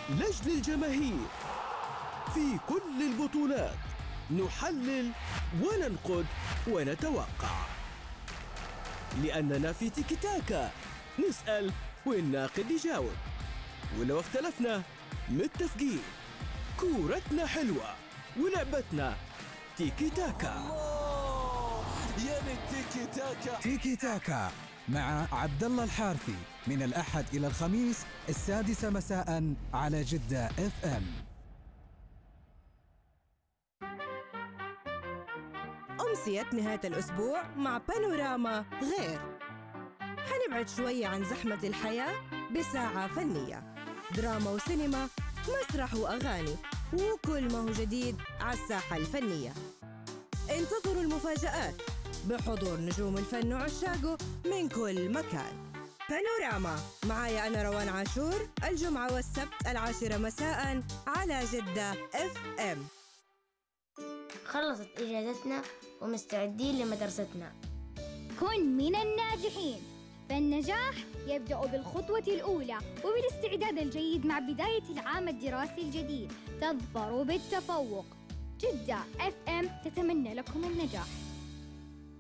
لجل الجماهير. في كل البطولات نحلل وننقد ونتوقع، لأننا في تيكي تاكا نسأل والناقد يجاوب، ولو اختلفنا متفقين. كورتنا حلوة ولعبتنا تيكي تاكا. يا تيكي تاكا. تيكي تاكا مع عبد الله الحارثي من الأحد إلى الخميس 6 مساء على جدة اف ام. أمسية نهاية الأسبوع مع بانوراما غير. حنبعد شوية عن زحمة الحياة بساعة فنية، دراما وسينما، مسرح وأغاني، وكل ما هو جديد على الساحة الفنية. انتظروا المفاجآت بحضور نجوم الفن وعشاقه من كل مكان. بانوراما معايا أنا روان عاشور، الجمعة والسبت 10 مساء على جدة اف ام. خلصت إجازتنا ومستعدين لمدرستنا. كن من الناجحين، فالنجاح يبدأ بالخطوة الأولى وبالاستعداد الجيد مع بداية العام الدراسي الجديد. تظفروا بالتفوق. جدة اف ام تتمنى لكم النجاح.